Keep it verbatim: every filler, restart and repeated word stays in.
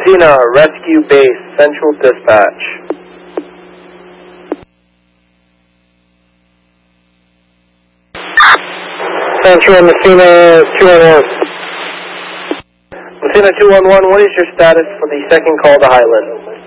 Messina, Rescue Base, Central Dispatch. Central Messina two one one. Messina two one one, what is your status for the second call to Highland?